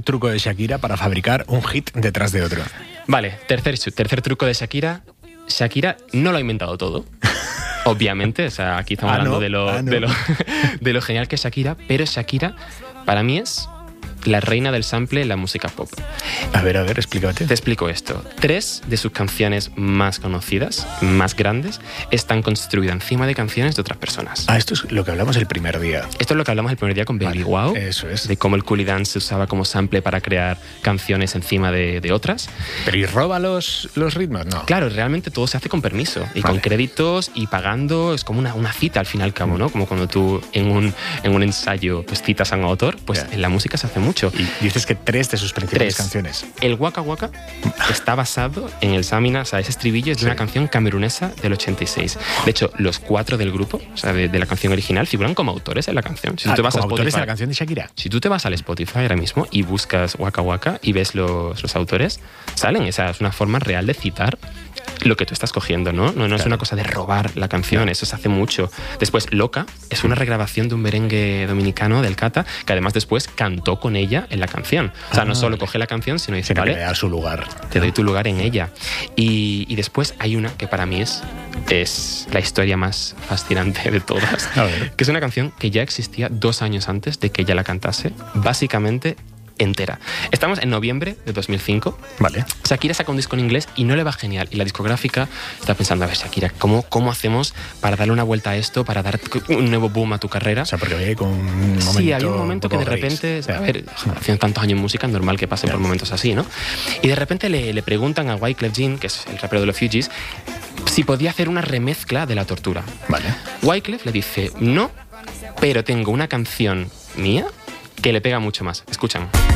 tercer truco de Shakira para fabricar un hit detrás de otro. Vale, tercer truco de Shakira. Shakira no lo ha inventado todo. Obviamente, o sea, aquí estamos hablando de lo genial que es Shakira, pero Shakira para mí es la reina del sample en la música pop. A ver, explícate. Te explico esto. 3 de sus canciones más conocidas, más grandes, están construidas encima de canciones de otras personas. Esto es lo que hablamos el primer día. Esto es lo que hablamos el primer día con Baby Wow. Eso es. De cómo el Coolie Dance se usaba como sample para crear canciones encima de otras. Pero ¿y roba los ritmos? No. Claro, realmente todo se hace con permiso y con créditos y pagando. Es como una cita al fin y al cabo, ¿no? Como cuando tú en un ensayo pues citas a un autor, pues en la música se hace mucho. Y dices que 3 de sus principales canciones. El Waka Waka está basado en el Samina, o sea, ese estribillo es de una canción camerunesa del 86. De hecho, los 4 del grupo, o sea, de la canción original, figuran como autores en la canción. Si tú te vas a Spotify, autores de la canción de Shakira. Si tú te vas al Spotify ahora mismo y buscas Waka Waka y ves los autores, salen. Esa es una forma real de citar lo que tú estás cogiendo, ¿no? No es una cosa de robar la canción, eso se hace mucho. Después, Loca es una regrabación de un merengue dominicano del Cata, que además después cantó con ella en la canción. O sea, no solo coge la canción, sino dice, vale, que le da su lugar. Te doy tu lugar en ella. Y después hay una que para mí es la historia más fascinante de todas, que es una canción que ya existía 2 años antes de que ella la cantase, básicamente entera. Estamos en noviembre de 2005. Vale. Shakira saca un disco en inglés y no le va genial. Y la discográfica está pensando, a ver, Shakira, ¿cómo hacemos para darle una vuelta a esto, para dar un nuevo boom a tu carrera? O sea, porque había un momento... Sí, había un momento que de repente... A ver, haciendo tantos años en música es normal que pasen por momentos así, ¿no? Y de repente le preguntan a Wyclef Jean, que es el rapero de los Fugees, si podía hacer una remezcla de La Tortura. Vale. Wyclef le dice, no, pero tengo una canción mía que le pega mucho más. Escuchan.